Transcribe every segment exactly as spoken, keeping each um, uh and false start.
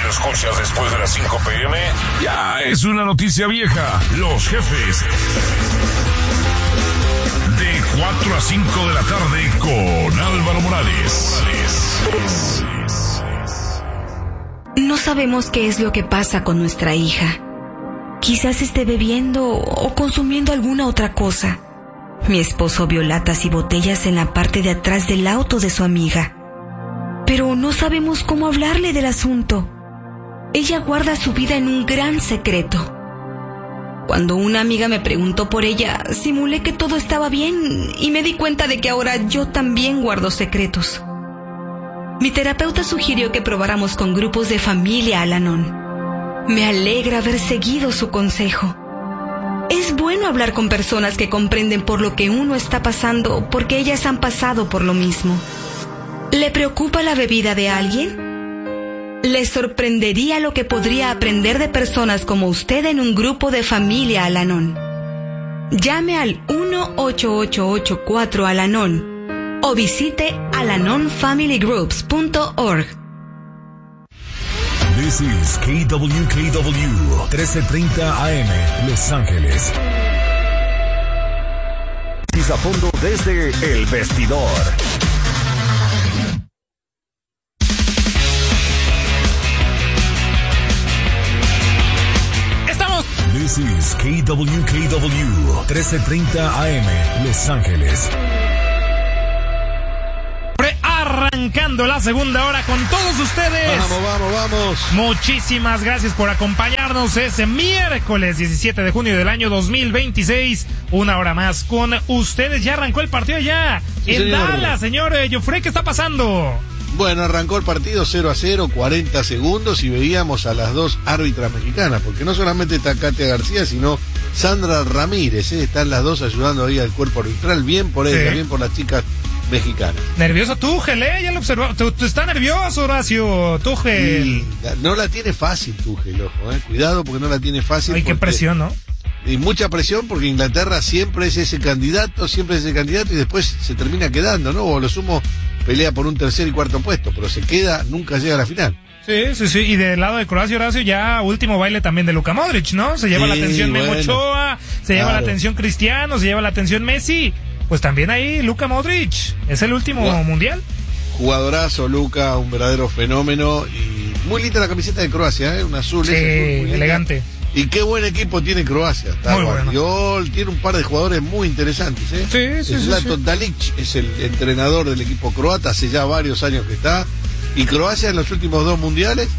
lo escuchas después de las cinco pm, ya es una noticia vieja. Los jefes. De cuatro a cinco de la tarde con Álvaro Morales. No sabemos qué es lo que pasa con nuestra hija. Quizás esté bebiendo o consumiendo alguna otra cosa. Mi esposo vio latas y botellas en la parte de atrás del auto de su amiga. Pero no sabemos cómo hablarle del asunto. Ella guarda su vida en un gran secreto. Cuando una amiga me preguntó por ella, simulé que todo estaba bien y me di cuenta de que ahora yo también guardo secretos. Mi terapeuta sugirió que probáramos con grupos de familia Al-Anon. Me alegra haber seguido su consejo. Es bueno hablar con personas que comprenden por lo que uno está pasando, porque ellas han pasado por lo mismo. ¿Le preocupa la bebida de alguien? ¿Le sorprendería lo que podría aprender de personas como usted en un grupo de familia Al-Anon? Llame al uno ocho ocho ocho cuatro Al-Anon o visite alanon family groups punto org. This is K W K W trece treinta A M Los Ángeles. A fondo desde El Vestidor. Estamos. This is K W K W trece treinta A M Los Ángeles. Arrancando la segunda hora con todos ustedes. Vamos, vamos, vamos. Muchísimas gracias por acompañarnos ese miércoles diecisiete de junio del año dos mil veintiséis. Una hora más con ustedes. Ya arrancó el partido ya. Sí, en señor. Dallas, señor Joffrey, ¿qué está pasando? Bueno, arrancó el partido cero a cero, cuarenta segundos y veíamos a las dos árbitras mexicanas, porque no solamente está Katia García, sino Sandra Ramírez, ¿eh? Están las dos ayudando ahí al cuerpo arbitral, bien por ella, Sí. bien por las chicas mexicanas. Nervioso Tuchel, ¿eh? Ya lo observó. Tú, tú está nervioso, Horacio. Tuchel. Y la- no la tiene fácil Tuchel, ojo, ¿eh? Cuidado porque no la tiene fácil. Ay, qué porque- presión, ¿no? Y mucha presión porque Inglaterra siempre es ese candidato, siempre es ese candidato y después se termina quedando, ¿no? O lo sumo pelea por un tercer y cuarto puesto, pero se queda, nunca llega a la final. Sí, sí, sí. Y del lado de Croacia, Horacio, ya último baile también de Luka Modric, ¿no? Se lleva Sí, la atención Memo bueno. Ochoa, se lleva la Claro. atención Cristiano, se lleva la atención Messi. Pues también ahí Luka Modric. Es el último Wow. mundial. Jugadorazo, Luka, un verdadero fenómeno y muy linda la camiseta de Croacia, ¿eh? Un azul. Sí, ese azul muy linda. elegante. Y qué buen equipo tiene Croacia. Está Muy bueno. Guardiol, tiene un par de jugadores muy interesantes, ¿eh? Sí, sí, sí, Zlatan sí. Dalic es el entrenador del equipo croata, hace ya varios años que está. Y Croacia en los últimos dos mundiales,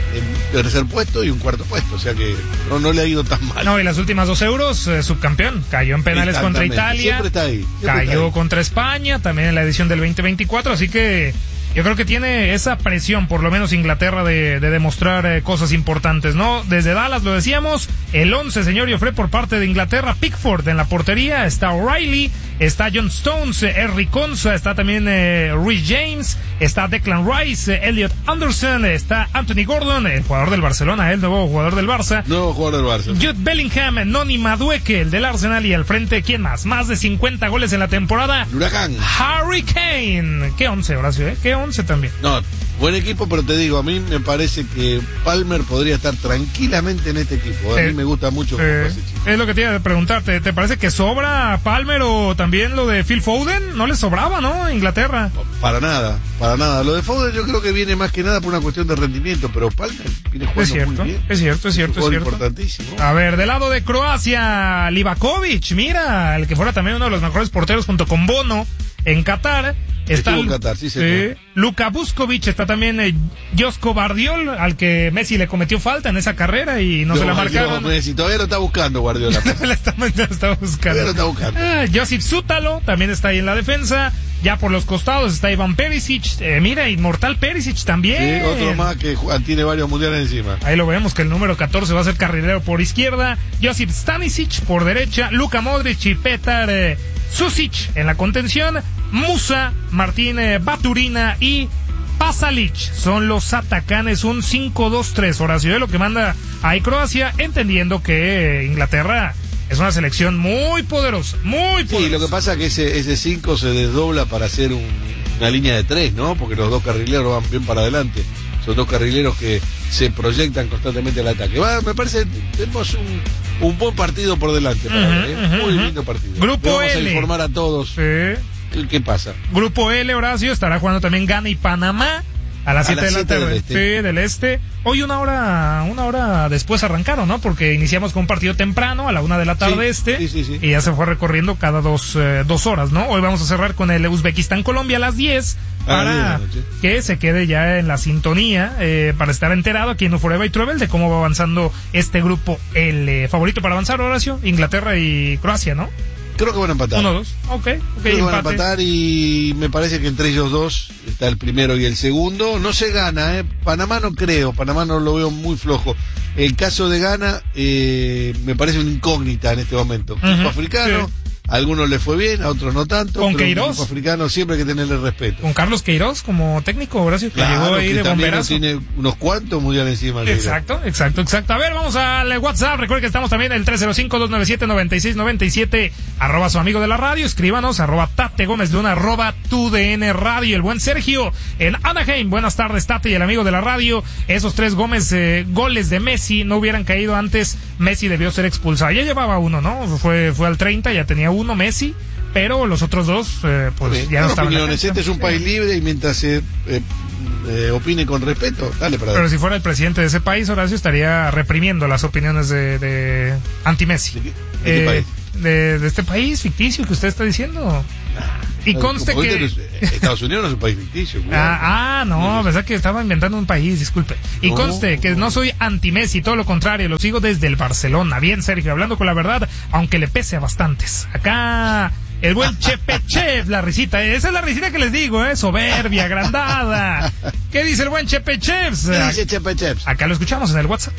en tercer puesto y un cuarto puesto. O sea que no, no le ha ido tan mal. No, y las últimas dos euros, eh, subcampeón. Cayó en penales contra Exactamente. Italia. Siempre está ahí. siempre Cayó está ahí. contra España, también en la edición del veinte veinticuatro. Así que yo creo que tiene esa presión, por lo menos Inglaterra, de, de demostrar eh, cosas importantes, ¿no? Desde Dallas lo decíamos, el once, señor Joffrey, por parte de Inglaterra, Pickford en la portería, está O'Reilly, está John Stones, eh, Eric Konsa, está también eh, Reece James, está Declan Rice, eh, Elliot Anderson, está Anthony Gordon, el jugador del Barcelona, el nuevo jugador del Barça. Nuevo jugador del Barça. Jude Bellingham, Noni Madueke, el del Arsenal, y al frente, ¿quién más? Más de cincuenta goles en la temporada. El Huracán. Harry Kane. Qué once, Horacio, ¿eh? Qué once también. No, buen equipo, pero te digo, a mí me parece que Palmer podría estar tranquilamente en este equipo. A Eh, mí me gusta mucho cómo Eh, juega ese chico. es lo que te iba a preguntarte. ¿Te parece que sobra Palmer o también lo de Phil Foden? No le sobraba, ¿no? Inglaterra. Para nada, para nada. Lo de Foden yo creo que viene más que nada por una cuestión de rendimiento, pero Palmer viene jugando Es cierto, muy bien. es cierto, es cierto, Un es jugador cierto. importantísimo. A ver, del lado de Croacia, Livakovic, mira, el que fuera también uno de los mejores porteros junto con Bono en Qatar. Está Estuvo en Qatar, sí, señor. Luka Vuskovic, está también eh, Josko Bardiol, al que Messi le cometió falta en esa carrera y no, se la marcaron. No, Messi, todavía lo está buscando Guardiola. la está, la está buscando. Todavía lo está buscando. Ah, Josip Sútalo también está ahí en la defensa. Ya por los costados está Ivan Perisic. Eh, mira, Inmortal Perisic también. Sí, otro más que juega- tiene varios mundiales encima. Ahí lo vemos que el número catorce va a ser carrilero por izquierda. Josip Stanisic por derecha. Luka Modric y Petar eh, Susic en la contención. Musa, Martín eh, Baturina y Pasalic son los atacanes. Un cinco dos tres, Horacio, es lo que manda ahí Croacia, entendiendo que eh, Inglaterra es una selección muy poderosa, muy poderosa. Sí, lo que pasa es que ese ese cinco se desdobla para hacer un- una línea de tres, ¿no? Porque los dos carrileros van bien para adelante. Son dos carrileros que se proyectan constantemente al ataque. Va, me parece tenemos un, un buen partido por delante. Para uh-huh, ver, ¿eh? uh-huh, Muy uh-huh. lindo partido. Grupo Le vamos L. a informar a todos. Sí. ¿Qué, qué pasa? Grupo L, Horacio, estará jugando también Ghana y Panamá a las siete de la tarde. Del este. Sí, del este. Hoy una hora, una hora después arrancaron, ¿no? Porque iniciamos con un partido temprano a la una de la tarde Sí, este. sí, sí, sí. Y ya se fue recorriendo cada dos, eh, dos horas, ¿no? Hoy vamos a cerrar con el Uzbekistán-Colombia a las diez. Para Ah, bien, que se quede ya en la sintonía, eh, para estar enterado aquí en Uforeva y Truebel de cómo va avanzando este grupo. El eh, favorito para avanzar, Horacio, Inglaterra y Croacia, ¿no? Creo que van a empatar. Uno, dos. Ok, ok. Creo que van a empate. empatar y me parece que entre ellos dos está el primero y el segundo. No se gana, ¿eh? Panamá no creo, Panamá no lo veo muy flojo. El caso de Ghana eh, me parece una incógnita en este momento. Uh-huh, Equipo africano, sí. a algunos les fue bien, a otros no tanto. Con pero un Queiroz. equipo africano siempre hay que tenerle respeto. Con Carlos Queiroz como técnico, Horacio, que Claro, llegó ahí que de también bomberazo. tiene unos cuantos mundiales encima. Queiroz. Exacto, exacto, exacto. A ver, vamos al WhatsApp. Recuerden que estamos también en el tres cero cinco, dos nueve siete, nueve seis nueve siete. Arroba su amigo de la radio. Escríbanos, arroba Tate Gómez Luna, arroba tu D N Radio. El buen Sergio en Anaheim. Buenas tardes, Tate y el amigo de la radio. Esos tres Gómez, eh, goles de Messi no hubieran caído antes. Messi debió ser expulsado. Ya llevaba uno, ¿no? Fue, fue al treinta, ya tenía uno Messi. Pero los otros dos, eh, pues Bien, ya no estaban. en la opiniones. cancha. Este es un país libre y mientras se eh, eh, opine con respeto, dale para Pero adelante. si fuera el presidente de ese país, Horacio, estaría reprimiendo las opiniones de, de anti-Messi. ¿De qué- de qué Eh, país? De, de este país ficticio que usted está diciendo. Y conste Como que... viste, Estados Unidos no es un país ficticio. cuidado. Ah, ah, no, pensaba que estaba inventando un país, disculpe. Y No. conste que no soy anti-Messi, todo lo contrario, lo sigo desde el Barcelona. Bien, Sergio, hablando con la verdad, aunque le pese a bastantes. Acá... El buen Chepechev, la risita, esa es la risita que les digo, eh, soberbia, agrandada. ¿Qué dice el buen Chepechev? ¿Qué dice Chepe Cheps? Acá lo escuchamos en el WhatsApp.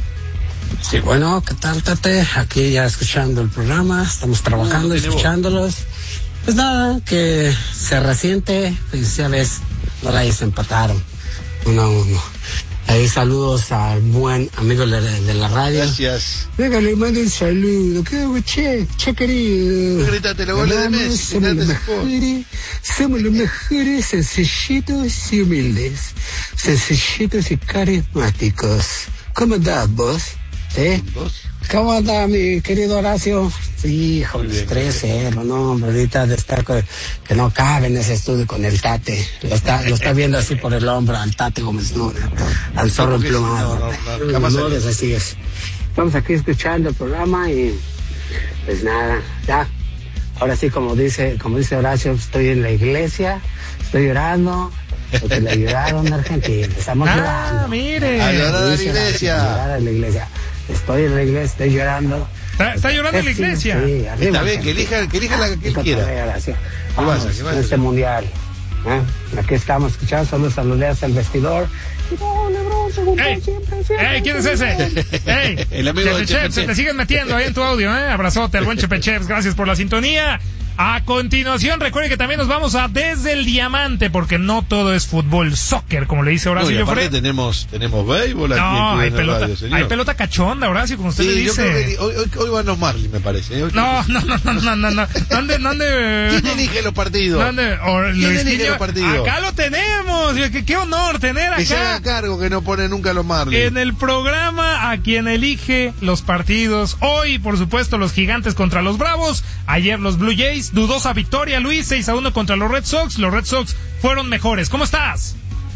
Sí, bueno, ¿qué tal, Tate? Aquí ya escuchando el programa, estamos trabajando, Uh, tiene voz. escuchándolos. Pues nada, que se resiente, pues ya ves, por ahí se empataron, uno a uno. Ahí saludos al buen amigo de, de la radio. Gracias. Venga, le mando un saludo. ¿Qué hago, che? Che, querido. Grítate los goles de Vamos, Messi, Somos los grítate ese mejores, somos los mejores, sencillitos y humildes. Sencillitos y carismáticos. ¿Cómo andás vos? ¿Eh? ¿Vos? ¿Cómo anda mi querido Horacio? Sí, hijo, Muy bien, tres cero, no, hombre, ahorita de estar con- que no cabe en ese estudio con el Tate. Lo está, lo está viendo así por el hombro al Tate Gómez Luna, al zorro porque emplumado. no, no, no, jamás No, salió. es así es. Estamos aquí escuchando el programa y pues nada, ya. Ahora sí, como dice, como dice Horacio, estoy en la iglesia, estoy llorando, porque le ayudaron a Argentina. Estamos Ah, llorando. mire. A llorar a la Dice Horacio, iglesia. a llorar a la iglesia. Estoy en la iglesia, estoy llorando. Está, está llorando en la iglesia. Sí, arriba, Está bien, que elija, que elija la que él quiera. Gracias. ¿Qué Vamos, pasa? ¿Qué pasa? en este mundial. ¿eh? Aquí estamos escuchando, solo saludeas al vestidor. Y no, Lebron, segundo, Ey, siempre, siempre. ey, ¿quién es ese? Ey, El amigo de Chepechev, Chepe se Chev. te siguen metiendo ahí en tu audio, ¿eh? Abrazote al buen Chepechev, gracias por la sintonía. A continuación, recuerde que también nos vamos a Desde el Diamante, porque no todo es fútbol, soccer, como le dice No, Horacio y aparte Llofre. tenemos, tenemos béisbol aquí No, en hay la pelota, radio, señor. hay pelota cachonda, Horacio, como usted le Sí, yo dice. creo que hoy, hoy, hoy van los Marlins, me parece. ¿eh? Hoy No, creo no, no, no, no, no, no. ¿Dónde, dónde? que- ¿Quién elige los partidos? ¿Dónde? O- ¿Quién Luis elige Quiño- los partidos? Acá lo tenemos. Qué, qué honor tener Que se haga acá cargo, que no pone nunca los Marlins. en el programa a quien elige los partidos. Hoy, por supuesto, los Gigantes contra los Bravos. Ayer los Blue Jays. Dudosa victoria, Luis, seis a uno contra los Red Sox. Los Red Sox fueron mejores. ¿Cómo estás?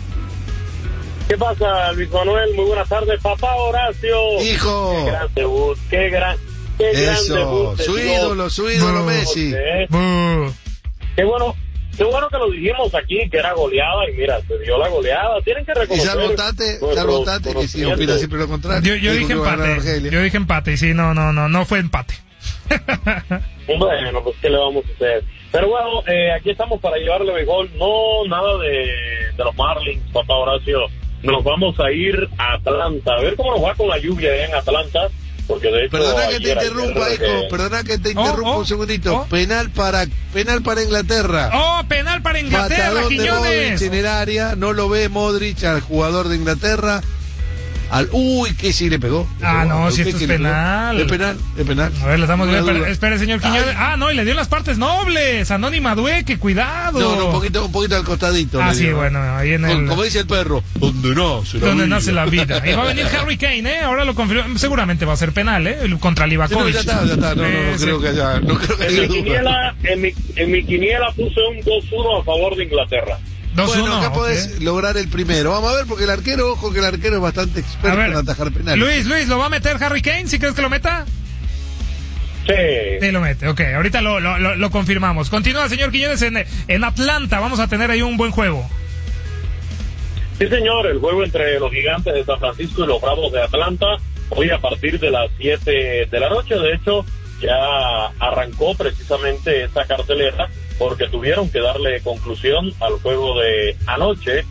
¿Qué pasa, Luis Manuel? Muy buenas tardes, papá Horacio. Hijo. Qué gran debut, qué gran, qué gran Eso, debut. su Dios. ídolo, su ídolo No. Messi. ¿Eh? Buh. Qué bueno, qué bueno que lo dijimos aquí, que era goleada, y mira, se dio la goleada. Tienen que Y reconocer. salvo Tate, nuestros salvo Tate, que sí conocimientos. opina siempre lo contrario. Yo, yo Dijo dije que iba a ganar empate. Argelia. Yo dije empate. Y sí, no, no, no, no fue empate. Bueno, pues qué le vamos a hacer. Pero bueno, eh, aquí estamos para llevarle béisbol. No, nada de, de los Marlins, papá Horacio. Nos vamos a ir a Atlanta. A ver cómo nos va con la lluvia allá en Atlanta. Porque de hecho, Perdona que te ayer- interrumpa, ayer, hijo, eh, perdona que te Oh, interrumpa oh, un segundito. oh. Penal para penal para Inglaterra. ¡Oh, penal para Inglaterra, Patadón de Modric Quiñones! en el área, no lo ve Modric al jugador de Inglaterra. al, uy, que sí le pegó. Le ah, pegó, no, si esto es penal. Es penal, es penal. A ver, le estamos viendo. Espere, espere, señor Quiñones. Ay. Ah, no, y le dio en las partes nobles. Anónima Dueque, cuidado. No, no, un poquito, un poquito al costadito. Ah, sí, bueno, ahí en el. Como, como dice el perro, donde nace la donde vida. nace la vida. Y va a venir Harry Kane, ¿eh? Ahora lo confirmó. Seguramente va a ser penal, ¿eh? Contra Livakovic. Sí, no, ya está, ya está. No, no, no, sí. creo que haya. No creo que en, haya mi duda. quiniela, en, mi, en mi quiniela puse un dos uno a favor de Inglaterra. dos uno. Bueno, acá okay. podés lograr el primero. Vamos a ver, porque el arquero, ojo que el arquero es bastante experto ver, en atajar penales. Luis, Luis, ¿lo va a meter Harry Kane? ¿Sí crees que lo meta? Sí. Sí, lo mete, ok. Ahorita lo, lo, lo, lo confirmamos. Continúa, señor Quiñones, en, en Atlanta. Vamos a tener ahí un buen juego. Sí, señor, el juego entre los Gigantes de San Francisco y los Bravos de Atlanta, hoy a partir de las siete de la noche. De hecho, ya arrancó precisamente esta cartelera porque tuvieron que darle conclusión al juego de anoche,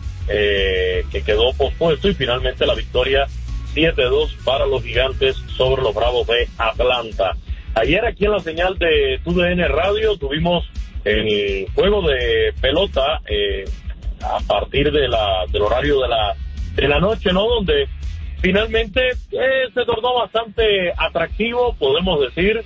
eh, que quedó pospuesto, y finalmente la victoria siete dos para los Gigantes sobre los Bravos de Atlanta. Ayer aquí en la señal de T U D N Radio tuvimos el juego de pelota eh, a partir de la del horario de la de la noche, ¿no? Donde finalmente eh, se tornó bastante atractivo, podemos decir,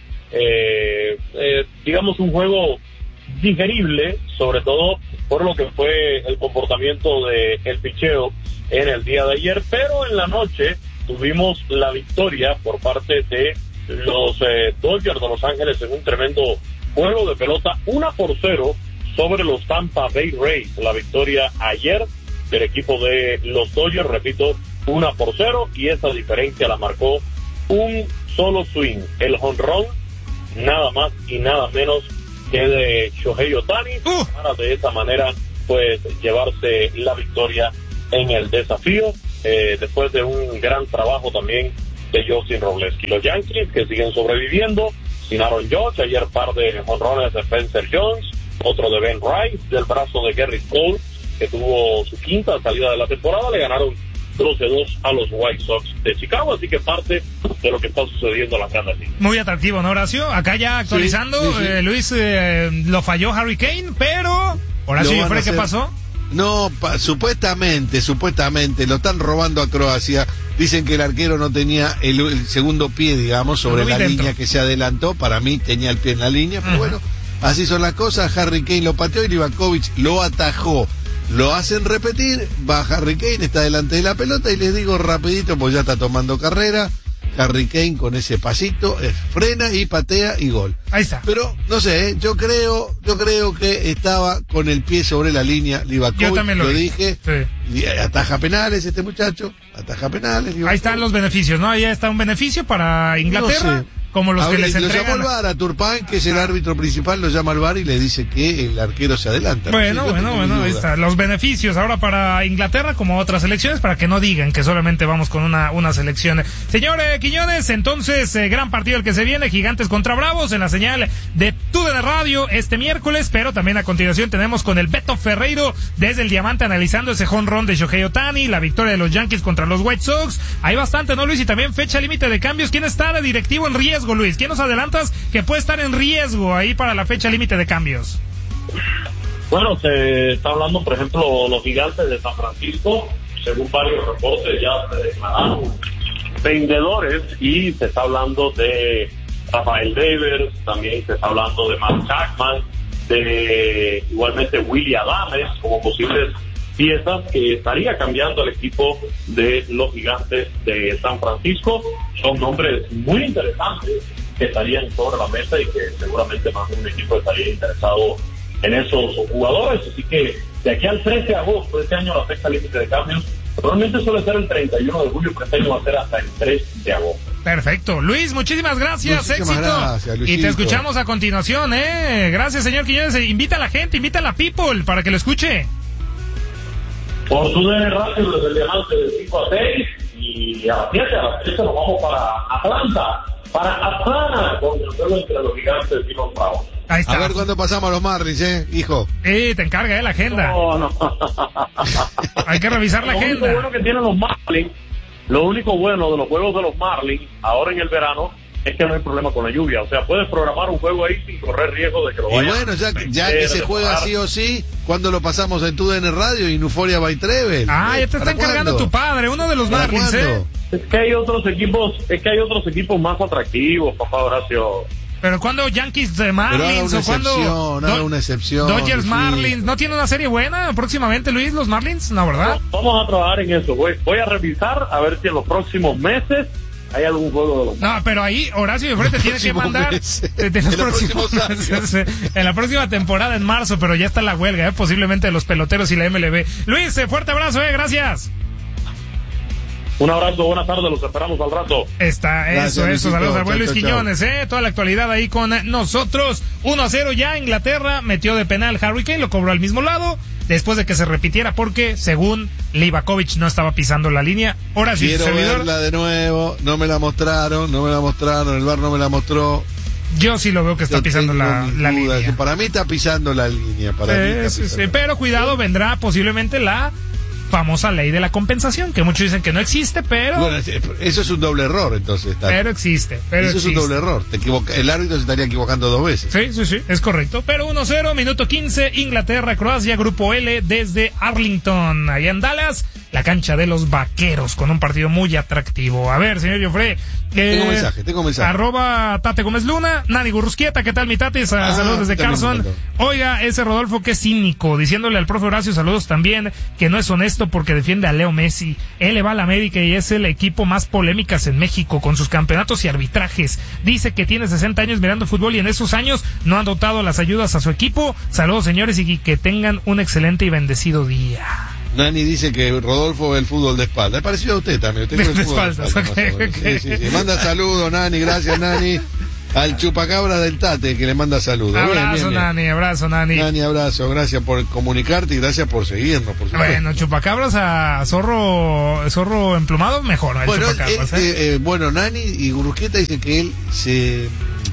eh, eh, digamos un juego digerible, sobre todo por lo que fue el comportamiento de el picheo en el día de ayer, pero en la noche tuvimos la victoria por parte de los eh, Dodgers de Los Ángeles en un tremendo juego de pelota, una por cero sobre los Tampa Bay Rays. La victoria ayer del equipo de los Dodgers, repito, una por cero, y esa diferencia la marcó un solo swing, el jonrón, nada más y nada menos que de Shohei Ohtani, uh. para de esa manera pues llevarse la victoria en el desafío, eh, después de un gran trabajo también de Justin Robleski. Los Yankees, que siguen sobreviviendo sin Aaron Judge, ayer par de jonrones de Spencer Jones, otro de Ben Rice, del brazo de Gerrit Cole, que tuvo su quinta salida de la temporada. Le ganaron doce dos a los White Sox de Chicago, así que parte de lo que está sucediendo en la Grandes Ligas. Muy atractivo, ¿no, Horacio? Acá ya actualizando, sí, sí, sí. Eh, Luis, eh, lo falló Harry Kane, pero Horacio Jofre, ¿qué pasó? No, pa, supuestamente, supuestamente, lo están robando a Croacia. Dicen que el arquero no tenía el, el segundo pie, digamos, sobre la dentro. línea que se adelantó. Para mí tenía el pie en la línea, pero uh-huh. bueno, así son las cosas. Harry Kane lo pateó y Livakovic lo atajó. Lo hacen repetir, va Harry Kane, está delante de la pelota, y les digo rapidito, pues ya está tomando carrera. Harry Kane con ese pasito, eh, frena y patea y gol. Ahí está. Pero, no sé, ¿eh? yo creo yo creo que estaba con el pie sobre la línea Livakovic, yo también lo, lo vi. dije. Sí. Y ataja penales este muchacho, ataja penales. Livakovic. Ahí están los beneficios, ¿no? Ahí está un beneficio para Inglaterra. No sé. Como los Ahora, que les entregan. Lo llama al V A R a Turpán, que es el árbitro principal, lo llama al V A R y le dice que el arquero se adelanta. Bueno, no sé, bueno, bueno, ahí está. Los beneficios ahora para Inglaterra, como otras selecciones, para que no digan que solamente vamos con una, una selección. Señor eh, Quiñones, entonces, eh, gran partido el que se viene, Gigantes contra Bravos, en la señal de T U D N Radio este miércoles, pero también a continuación tenemos con el Beto Ferreiro desde el Diamante analizando ese jonrón de Shohei Ohtani, la victoria de los Yankees contra los White Sox. Hay bastante, ¿no, Luis? Y también fecha límite de cambios. ¿Quién está de directivo en riesgo, Luis? ¿Quién nos adelantas que puede estar en riesgo ahí para la fecha límite de cambios? Bueno, se está hablando, por ejemplo, los Gigantes de San Francisco, según varios reportes ya se declararon vendedores, y se está hablando de Rafael Devers, también se está hablando de Matt Chapman, de igualmente Willy Adames, como posibles piezas que estaría cambiando el equipo de los Gigantes de San Francisco. Son nombres muy interesantes que estarían sobre la mesa y que seguramente más de un equipo estaría interesado en esos jugadores. Así que de aquí al trece de agosto de este año, la fecha límite de cambios normalmente suele ser el treinta y uno de julio, pero este año va a ser hasta el tres de agosto. Perfecto. Luis, muchísimas gracias, muchísimas éxito. Gracias, y te escuchamos a continuación, ¿eh? Gracias, señor Quiñones. Invita a la gente, invita a la people para que lo escuche. Por T U D N Radio, desde el Diamante de cinco a seis, y a las siete, a las siete nos vamos para Atlanta, para Atlanta, con el juego entre los Gigantes y los Bravos. Ahí está. A ver cuándo pasamos a los Marlins, ¿eh, hijo? Eh, te encarga, ¿eh? La agenda. No, no. Hay que revisar la lo agenda. Lo único bueno que tienen los Marlins, lo único bueno de los juegos de los Marlins, ahora en el verano, es que no hay problema con la lluvia. O sea, puedes programar un juego ahí sin correr riesgo de que lo vayan. Y bueno, ya, ya que se juega sí o sí, ¿cuándo lo pasamos en T U D N Radio y en Euphoria by Trevel? Ah, ya te está encargando tu padre, uno de los Marlins, ¿eh? Es que hay otros equipos, es que hay otros equipos más atractivos, papá Horacio. Pero cuando Yankees de Marlins o cuando no, una excepción. Dodgers Marlins, ¿no tiene una serie buena próximamente, Luis, los Marlins? No, ¿verdad? No, vamos a trabajar en eso. Voy, voy a revisar a ver si en los próximos meses hay algún juego de los No, pero ahí Horacio de Frente tiene que mandar de, de los en, próximos, próximos en la próxima temporada en marzo, pero ya está la huelga, ¿eh? Posiblemente de los peloteros y la M L B. Luis, fuerte abrazo, eh, gracias. Un abrazo, buenas tardes, los esperamos al rato. Está, Gracias, eso, Luisito. eso, saludos al buen Chau, Luis chau, Quiñones, eh, toda la actualidad ahí con nosotros. uno a cero ya, Inglaterra metió de penal Harry Kane, lo cobró al mismo lado, después de que se repitiera porque, según Livakovic, no estaba pisando la línea. Ahora sí, Quiero servidor, verla de nuevo, no me la mostraron, no me la mostraron, el V A R no me la mostró. yo sí lo veo que está Yo pisando tengo la, mis la dudas. línea. Para mí está pisando la línea, para mí está Eh, sí, pisando. sí, pero cuidado, vendrá posiblemente la famosa ley de la compensación, que muchos dicen que no existe, pero Bueno, eso es un doble error, entonces. Está. pero existe, pero eso existe. es un doble error. Te equivoca, el árbitro se estaría equivocando dos veces. Sí, sí, sí, es correcto. Pero uno cero, minuto quince, Inglaterra, Croacia, grupo L, desde Arlington, allá en Dallas, la cancha de los vaqueros, con un partido muy atractivo. A ver, señor Joffre. Eh, Tengo mensaje, tengo mensaje. Arroba Tate Gómez Luna, Nani Gurrusquieta, ¿qué tal mi Tate? Sa- Ah, saludos desde también Carson. me mandó. Oiga, ese Rodolfo que es cínico, diciéndole al profe Horacio, saludos también, que no es honesto porque defiende a Leo Messi. Él le va a la América y es el equipo más polémicas en México con sus campeonatos y arbitrajes. Dice que tiene sesenta años mirando fútbol y en esos años no han dotado las ayudas a su equipo. Saludos señores y que tengan un excelente y bendecido día. Nani dice que Rodolfo ve el fútbol de espalda. Es parecido a usted también. Usted ve el De fútbol espaldas, más o ok, menos. ok. Sí, sí, sí. Manda saludos, Nani. Gracias, Nani. Al chupacabra del Tate que le manda saludos. Bien, Abrazo bien, bien. Nani, abrazo Nani. Nani, abrazo. Gracias por comunicarte y gracias por seguirnos. Por supuesto. Bueno, chupacabras a zorro zorro emplumado, mejor, ¿no? El Bueno, él- chupacabras, él, ¿eh? eh, eh, bueno, Nani y Gurusquieta dicen que él se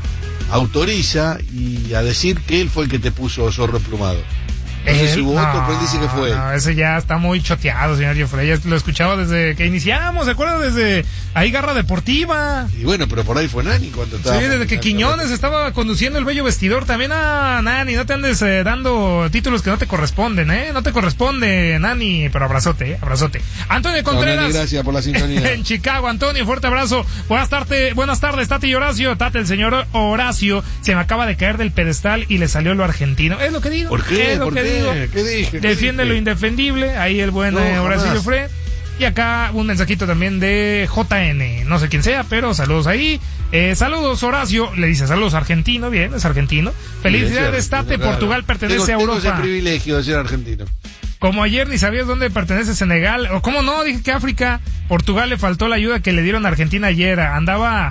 autoriza y a decir que él fue el que te puso zorro emplumado. No sé si Él- hubo otro, pero él dice que fue él. No, ese ya está muy choteado, señor Joffre. Ya lo escuchaba desde que iniciamos, ¿se acuerda? Desde ahí Garra Deportiva. Y bueno, pero por ahí fue Nani cuando estaba. Sí, desde que Quiñones estaba conduciendo el bello vestidor. También, ah, Nani, no te andes eh, dando títulos que no te corresponden, ¿eh? No te corresponde, Nani, pero abrazote, ¿eh? Abrazote. Antonio No, Contreras. Nani, gracias por la sintonía. En Chicago, Antonio, fuerte abrazo. Buenas tardes, buenas tardes, Tati y Horacio. Tate, el señor Horacio se me acaba de caer del pedestal y le salió lo argentino. Es lo que digo. ¿Por qué? Es lo ¿Por que qué? digo. ¿Qué dije? ¿Qué Defiende dije? lo indefendible. Ahí el buen No, eh, Horacio jamás. Joffre. Y acá un mensajito también de J N, no sé quién sea, pero saludos ahí. Eh, saludos Horacio, le dice saludos argentino, bien, es argentino. Felicidades, Sí, Tate, claro. Portugal pertenece tengo, a tengo Europa. ese privilegio de ser argentino. Como ayer ni sabías dónde pertenece Senegal, o cómo no, dije que África, Portugal le faltó la ayuda que le dieron a Argentina ayer, andaba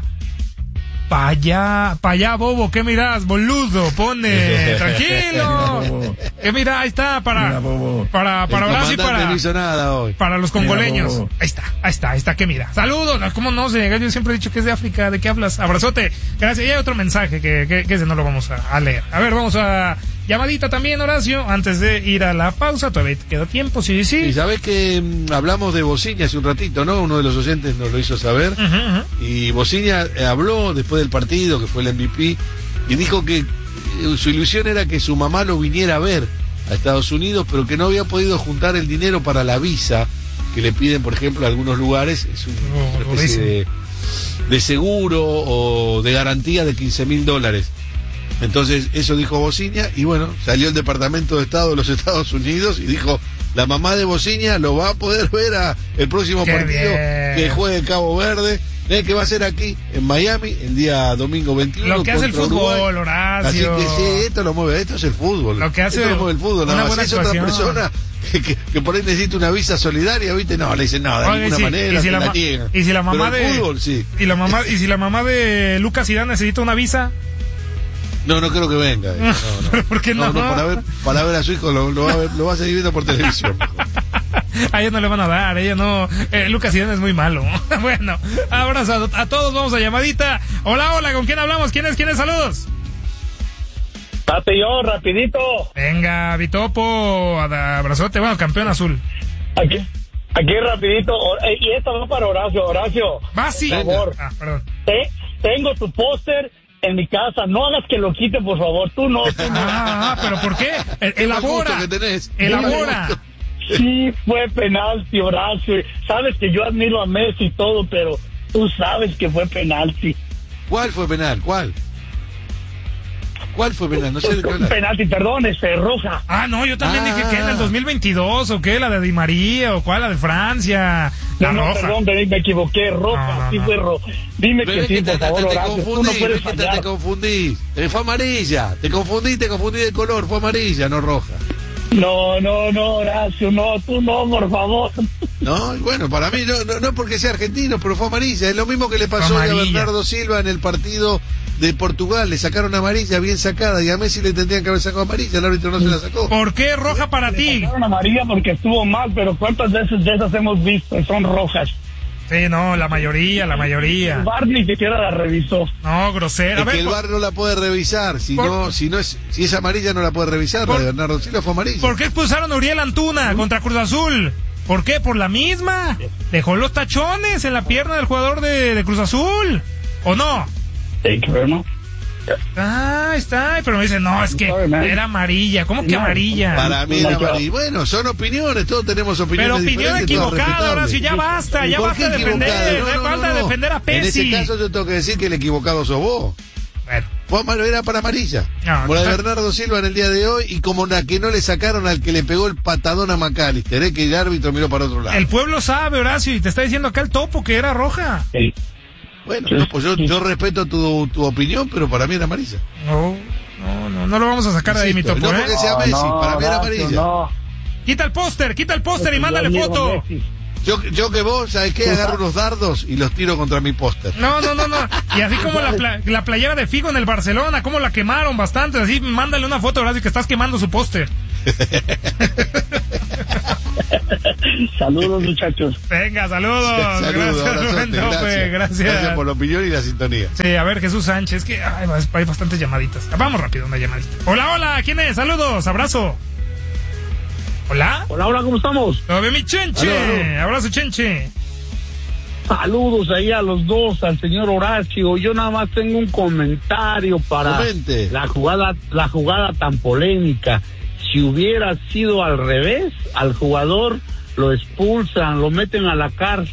pa' allá, pa' allá, bobo, ¿qué mirás, boludo? Pone, tranquilo. ¿Qué mirá? Ahí está, para, para, para el Horacio y comandante para... no hizo nada hoy. Para los congoleños. Ahí está, ahí está, ahí está, que mira. Saludos, no, ¿cómo no? Senegal, yo siempre he dicho que es de África, ¿de qué hablas? Abrazote. Gracias. Y hay otro mensaje que, que, que ese no lo vamos a, a leer. A ver, vamos a llamadita también, Horacio, antes de ir a la pausa. Todavía te queda tiempo, sí, sí. Y sabés que mm, hablamos de Bociña hace un ratito, ¿no? Uno de los oyentes nos lo hizo saber. Ujú, ujú. Y Bociña eh, habló después del partido, que fue el M V P, y dijo que eh, su ilusión era que su mamá lo viniera a ver a Estados Unidos, pero que no había podido juntar el dinero para la visa que le piden, por ejemplo, a algunos lugares. Es un- Oh, una especie de, de seguro o de garantía de quince mil dólares. Entonces, eso dijo Bociña, y bueno, salió el Departamento de Estado de los Estados Unidos y dijo, la mamá de Bociña lo va a poder ver a el próximo Qué partido bien. que juegue en Cabo Verde, eh, que va a ser aquí, en Miami, el día domingo veintiuno. Lo que hace el contra fútbol, Uruguay. Horacio. Así que sí, esto lo mueve, esto es el fútbol. Lo que hace esto lo mueve el fútbol. una Nada más. buena Si es otra actuación. persona que, que, que por ahí necesita una visa solidaria, ¿viste? No, le dicen, no, de Oye, ninguna y si- manera, y si te la la ma- niegan. y si la mamá Pero el de- fútbol, sí. Y la mamá, y si la mamá de Lucas Zidane necesita una visa, No, no creo que venga. eh. No, no. ¿Pero por qué no? para, ver, para ver a su hijo lo, lo, va, a ver, lo va a seguir viendo por televisión. a ella no le van a dar, ella no. Eh, Lucas Zidane es muy malo. Bueno, abrazo a, a todos, vamos a llamadita. Hola, hola, ¿con quién hablamos? ¿Quién es? ¿Quién es? Saludos. Tate yo, rapidito. Venga, Vitopo, a- abrazote, bueno, campeón azul. Aquí, aquí rapidito. Eh, Y esto va para Horacio. Horacio, Va, sí. por favor. Ah, perdón. te- tengo tu póster en mi casa. No hagas que lo quite, por favor. Tú no, tú no. Ah, pero ¿por qué? El- elabora. Qué buen gusto que tenés. Elabora. Sí, fue penalti, Horacio. Sabes que yo admiro a Messi y todo, pero tú sabes que fue penalti. ¿Cuál fue penal? ¿Cuál? ¿Cuál fue penal? No sé de qué hablar. Penalti, perdón, este, roja. Ah, no, yo también Ah. dije que en el dos mil veintidós, ¿o qué? La de Di María, ¿o cuál? La de Francia. La No, no, roja. perdón, me me equivoqué, roja, No, no, sí no. fue roja. Dime Pero que es sí, que por te, favor, te, te Horacio, tú no confundí, puedes es que te, fallar. te confundí. Eh, fue amarilla, te confundí, te confundí de color, fue amarilla, no roja. No, no, no, Horacio, no, tú no, por favor. No, y bueno, para mí no, no, no porque sea argentino, pero fue amarilla. Es lo mismo que le pasó a Amarilla. Bernardo Silva en el partido de Portugal. Le sacaron amarilla bien sacada y a Messi le tendrían que haber sacado amarilla, el árbitro no se la sacó. ¿Por qué roja para ti? Sacaron a María porque estuvo mal, pero ¿cuántas veces de esas hemos visto? Son rojas. Sí, no, la mayoría, la El mayoría. V A R ni siquiera la revisó. No, grosera. A Es que ver, el por- V A R no la puede revisar, si por- no, si no es, si es amarilla no la puede revisar, por- la de Bernardo Silva fue amarilla. ¿por qué expulsaron a Uriel Antuna contra Cruz Azul? ¿Por qué? Por la misma. Dejó los tachones en la pierna del jugador de, de Cruz Azul. ¿O no? Sí, pero no. Ah, está. Pero me dicen, no, es que era amarilla. ¿Cómo que No, amarilla? Para mí era amarilla. Bueno, son opiniones, todos tenemos opiniones Pero opinión diferentes, todas equivocada, respetables. Horacio, ya basta, ya ¿Por basta qué de defender, equivocada? no, hay falta de defender a En Pesci. ese caso yo tengo que decir que el equivocado sos vos. Bueno, Fue amar- era para amarilla. No, Como la de está- Bernardo Silva en el día de hoy y como la que no le sacaron al que le pegó el patadón a McAllister, ¿eh? Que el árbitro miró para otro lado. el pueblo sabe, Horacio, y te está diciendo acá el topo que era roja. Sí. Bueno, no, pues yo, yo respeto tu, tu opinión, pero para mí era amarilla. No, no, no, no lo vamos a sacar de ahí, mi Insisto, topo, no ¿eh? porque sea Messi, para mí era amarilla. No, Quita el póster, quita el póster y Yo mándale admiro a foto. Messi. Yo, yo que vos, ¿sabes qué? Agarro unos dardos y los tiro contra mi póster. No, no, no, no. Y así como la, pla- la playera de Figo en el Barcelona, como la quemaron bastante. Así, mándale una foto, Horacio, que estás quemando su póster. Saludos, muchachos. Venga, saludos. Saludos, gracias, abrazote, Rubén Tope, gracias. gracias. Gracias por la opinión y la sintonía. Sí, a ver, Jesús Sánchez, que ay, hay bastantes llamaditas. Vamos rápido, una llamadita. Hola, hola, ¿quién es? Saludos, abrazo. Hola. Hola, hola, ¿cómo estamos? ¿Todo bien, mi Chenche? Aló, aló. Abrazo, Chenche. Saludos ahí a los dos, al señor Horacio. Yo nada más tengo un comentario para Comente. la jugada, la jugada tan polémica. Si hubiera sido al revés, al jugador lo expulsan, lo meten a la cárcel.